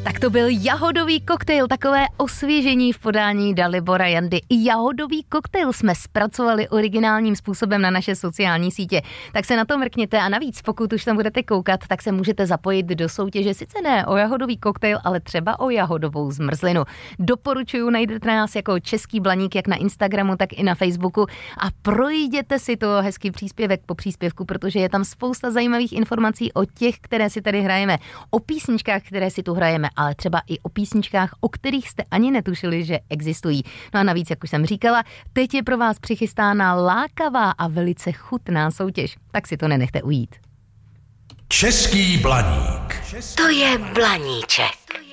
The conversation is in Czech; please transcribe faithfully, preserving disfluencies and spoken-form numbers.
Tak to byl jahodový koktejl, takové osvěžení v podání Dalibora Jandy. Jahodový koktejl jsme zpracovali originálním způsobem na naše sociální sítě. Tak se na to mrkněte a navíc, pokud už tam budete koukat, tak se můžete zapojit do soutěže, sice ne o jahodový koktejl, ale třeba o jahodovou zmrzlinu. Doporučuju, najdete nás jako Český Blaník jak na Instagramu, tak i na Facebooku a projděte si to hezký příspěvek po příspěvku, protože je tam spousta zajímavých informací o těch, které si tady hrajeme, o písničkách, které si tu hrajeme, ale třeba i o písničkách, o kterých jste ani netušili, že existují. No a navíc, jak už jsem říkala, teď je pro vás přichystána lákavá a velice chutná soutěž. Tak si to nenechte ujít. Český Blaník. To je Blaníček.